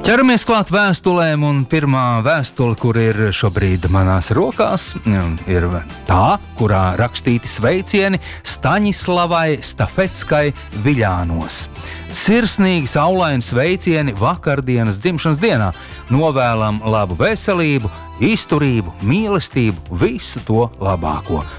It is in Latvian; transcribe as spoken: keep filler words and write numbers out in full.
Ķeramies klāt vēstulēm, un pirmā vēstule, kur ir šobrīd manās rokās, ir tā, kurā rakstīti sveicieni Staņislavai Stafeckai Viļānos. Sirsnīgi saulaini sveicieni vakardienas dzimšanas dienā. Novēlam labu veselību, izturību, mīlestību, visu to labāko.